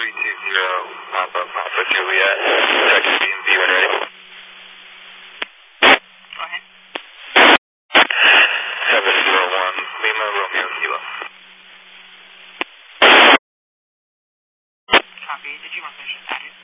Papa Juliet, Texas Beam B when ready. Go ahead. 701 Lima Romeo Kilo. Copy. Did you want to finish the packet?